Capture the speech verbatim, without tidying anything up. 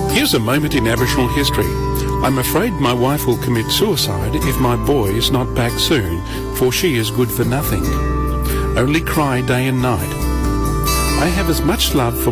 Here's a moment in Aboriginal history. I'm afraid my wife will commit suicide if my boy is not back soon, for she is good for nothing. Only cry day and night. I have as much love for